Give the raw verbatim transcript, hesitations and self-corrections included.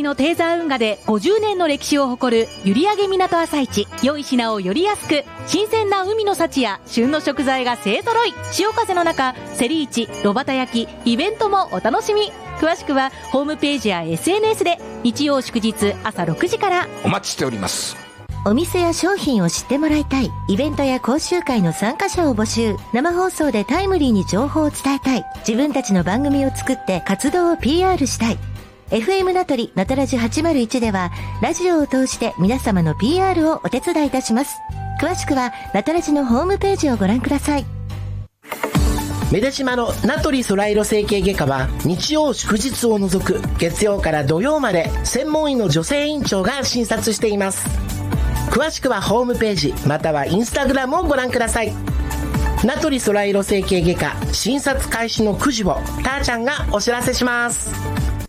のテーザー運河でごじゅうねんの歴史を誇る閖上港朝市。良い品をより安く、新鮮な海の幸や旬の食材が勢揃い。潮風の中、セリ市、炉端焼き、イベントもお楽しみ。詳しくはホームページや エスエヌエス で。日曜祝日朝ろくじからお待ちしております。 お店や商品を知ってもらいたい。イベントや講習会の参加者を募集。生放送でタイムリーに情報を伝えたい。自分たちの番組を作って活動を ピーアール したい。エフエム 名取ナトラジはちまるいちではラジオを通して皆様の ピーアール をお手伝いいたします。詳しくはナトラジのホームページをご覧ください。 メデシマの名取ソライロ整形外科は日曜祝日を除く月曜から土曜まで専門医の女性院長が診察しています。詳しくはホームページまたはインスタグラムをご覧ください。名取ソライロ整形外科診察開始のくじをターちゃんがお知らせします。